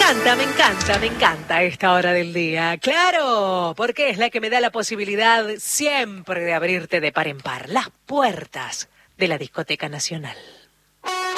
me encanta esta hora del día. Claro, porque es la que me da la posibilidad siempre de abrirte de par en par las puertas de la Discoteca Nacional.